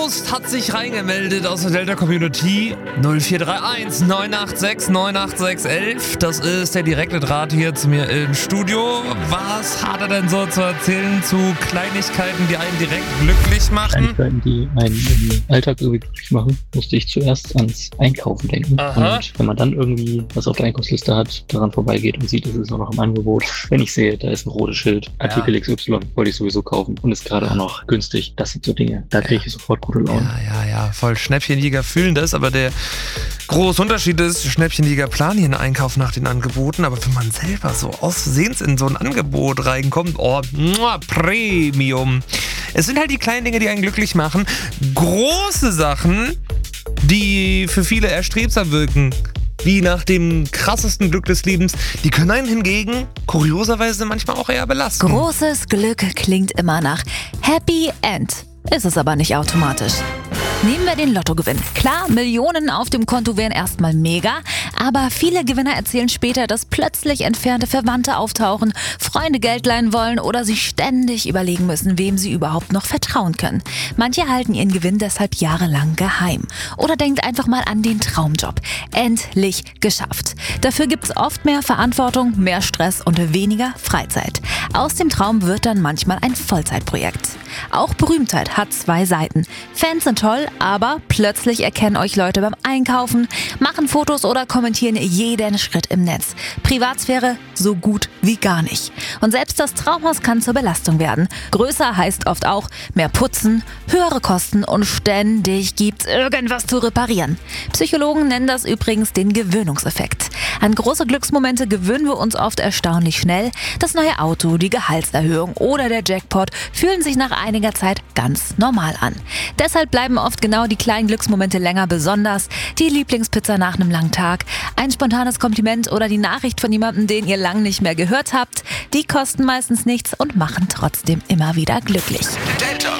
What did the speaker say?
Prost hat sich reingemeldet aus der Delta-Community. 0431 986 98611. Das ist der direkte Draht hier zu mir im Studio. Was hat er denn so zu erzählen zu Kleinigkeiten, die einen direkt glücklich machen? Kleinigkeiten, die einen im Alltag irgendwie glücklich machen, musste ich zuerst ans Einkaufen denken. Aha. Und wenn man dann irgendwie was auf der Einkaufsliste hat, daran vorbeigeht und sieht, es ist auch noch im Angebot. Wenn ich sehe, da ist ein rotes Schild, Artikel XY, wollte ich sowieso kaufen und ist gerade auch noch günstig. Das sind so Dinge, da kriege ich sofort gute Laune. Ja, voll Schnäppchenjäger fühlen das, aber der große Unterschied ist, Schnäppchenjäger planen ihren Einkauf nach den Angeboten, aber wenn man selber so aus Versehens in so ein Angebot reinkommt, Premium. Es sind halt die kleinen Dinge, die einen glücklich machen. Große Sachen, die für viele erstrebsam wirken, wie nach dem krassesten Glück des Lebens, die können einen hingegen kurioserweise manchmal auch eher belasten. Großes Glück klingt immer nach Happy End, ist es aber nicht automatisch. Nehmen wir den Lottogewinn. Klar, Millionen auf dem Konto wären erstmal mega, aber viele Gewinner erzählen später, dass plötzlich entfernte Verwandte auftauchen, Freunde Geld leihen wollen oder sich ständig überlegen müssen, wem sie überhaupt noch vertrauen können. Manche halten ihren Gewinn deshalb jahrelang geheim. Oder denkt einfach mal an den Traumjob. Endlich geschafft. Dafür gibt's oft mehr Verantwortung, mehr Stress und weniger Freizeit. Aus dem Traum wird dann manchmal ein Vollzeitprojekt. Auch Berühmtheit hat zwei Seiten. Fans sind toll, aber plötzlich erkennen euch Leute beim Einkaufen, machen Fotos oder kommentieren jeden Schritt im Netz. Privatsphäre so gut wie gar nicht. Und selbst das Traumhaus kann zur Belastung werden. Größer heißt oft auch mehr putzen, höhere Kosten und ständig gibt's irgendwas zu reparieren. Psychologen nennen das übrigens den Gewöhnungseffekt. An große Glücksmomente gewöhnen wir uns oft erstaunlich schnell. Das neue Auto, die Gehaltserhöhung oder der Jackpot fühlen sich nach einiger Zeit ganz normal an. Deshalb bleiben oft genau die kleinen Glücksmomente länger besonders. Die Lieblingspizza nach einem langen Tag, ein spontanes Kompliment oder die Nachricht von jemandem, den ihr lang nicht mehr gehört habt. Die kosten meistens nichts und machen trotzdem immer wieder glücklich. Delta